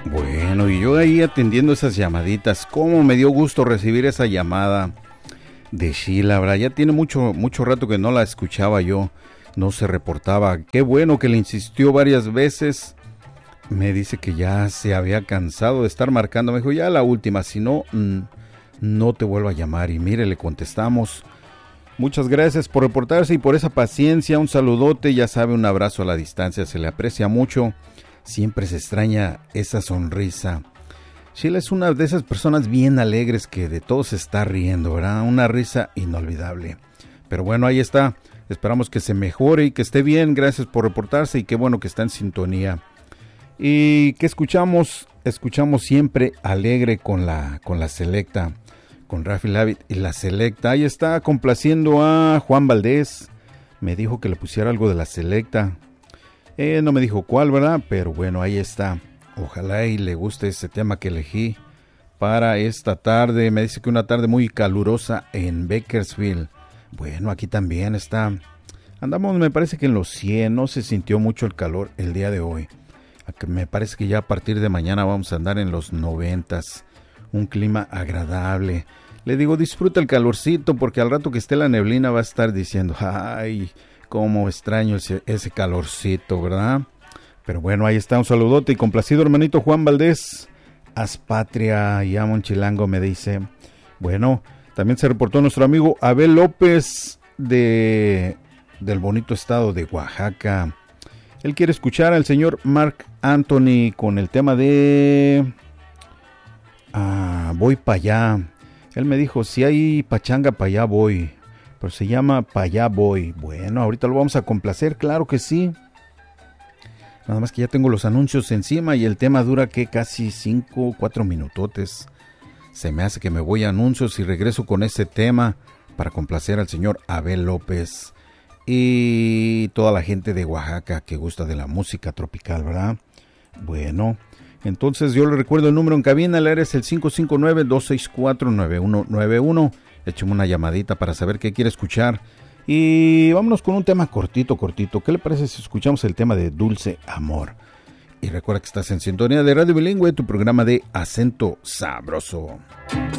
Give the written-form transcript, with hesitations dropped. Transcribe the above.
Bueno, y yo ahí atendiendo esas llamaditas, cómo me dio gusto recibir esa llamada de Sheila, ¿verdad? Ya tiene mucho rato que no la escuchaba yo, no se reportaba. Qué bueno que le insistió varias veces. Me dice que ya se había cansado de estar marcando. Me dijo, ya la última, si no, no te vuelvo a llamar. Y mire, le contestamos. Muchas gracias por reportarse y por esa paciencia. Un saludote, ya sabe, un abrazo a la distancia, se le aprecia mucho. Siempre se extraña esa sonrisa. Sheila es una de esas personas bien alegres que de todo se está riendo, ¿verdad? Una risa inolvidable. Pero bueno, ahí está. Esperamos que se mejore y que esté bien. Gracias por reportarse y qué bueno que está en sintonía. ¿Y qué escuchamos? Escuchamos siempre alegre con la selecta, con Rafi Lavit y la selecta. Ahí está complaciendo a Juan Valdés. Me dijo que le pusiera algo de la selecta. No me dijo cuál, ¿verdad? Pero bueno, ahí está. Ojalá y le guste ese tema que elegí para esta tarde. Me dice que una tarde muy calurosa en Bakersfield. Bueno, aquí también está. Andamos, me parece que en los 100. No se sintió mucho el calor el día de hoy. Me parece que ya a partir de mañana vamos a andar en los 90. Un clima agradable. Le digo, disfruta el calorcito porque al rato que esté la neblina va a estar diciendo, ay, cómo extraño ese calorcito, ¿verdad? Pero bueno, ahí está, un saludote y complacido hermanito Juan Valdés. Haz patria, y amo un chilango, me dice. Bueno, también se reportó nuestro amigo Abel López del bonito estado de Oaxaca. Él quiere escuchar al señor Marc Anthony con el tema de Voy pa' allá. Él me dijo, si hay pachanga pa' allá voy, pero se llama Pa' allá voy. Bueno, ahorita lo vamos a complacer, claro que sí. Nada más que ya tengo los anuncios encima y el tema dura que casi 4 minutotes. Se me hace que me voy a anuncios y regreso con ese tema para complacer al señor Abel López y toda la gente de Oaxaca que gusta de la música tropical, ¿verdad? Bueno, entonces yo le recuerdo el número en cabina, el área es el 559-264-9191. Écheme una llamadita para saber qué quiere escuchar. Y vámonos con un tema cortito. ¿Qué le parece si escuchamos el tema de Dulce Amor? Y recuerda que estás en sintonía de Radio Bilingüe, tu programa de acento sabroso.